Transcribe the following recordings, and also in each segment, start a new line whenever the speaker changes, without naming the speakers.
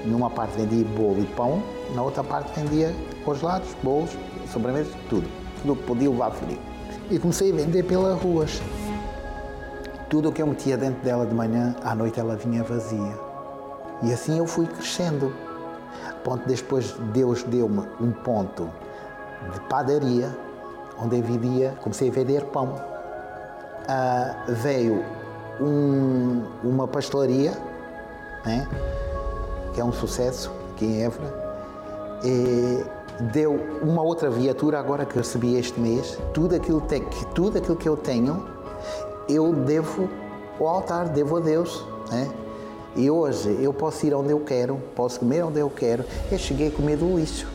numa parte vendia bolo e pão, na outra parte vendia congelados, bolos, sobremesas, tudo que podia levar frio. E comecei a vender pelas ruas. Tudo o que eu metia dentro dela de manhã, à noite ela vinha vazia. E assim eu fui crescendo. Ponto depois Deus deu-me um ponto de padaria, onde eu comecei a vender pão. Veio uma pastelaria, né, que é um sucesso aqui em Évora, e deu uma outra viatura agora que recebi este mês. Tudo aquilo que eu tenho, eu devo ao altar, devo a Deus, né? E hoje eu posso ir onde eu quero, posso comer onde eu quero. Eu cheguei a comer do lixo.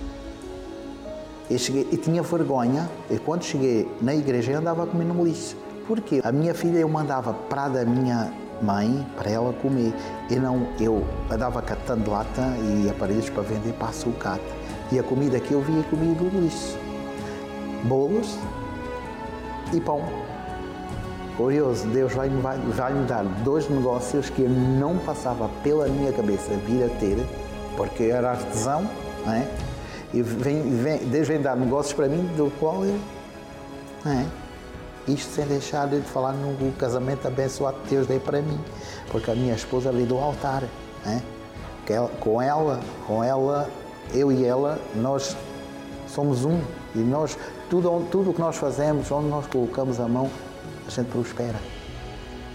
E tinha vergonha, e quando cheguei na igreja eu andava a comer no lixo. Porque a minha filha eu mandava para a da minha mãe, para ela comer. Eu andava catando lata e aparelhos para vender para a sucata. E a comida que eu via comia do lixo. Bolos e pão. Curioso, Deus vai me dar 2 negócios que eu não passava pela minha cabeça vir a ter, porque eu era artesão, não é? E Deus vem dar negócios para mim, do qual eu... Não é? Isto sem deixar de falar no casamento abençoado que Deus deu para mim, porque a minha esposa veio do altar, não é? Com ela, eu e ela, nós somos um, e tudo o que nós fazemos, onde nós colocamos a mão, a gente prospera.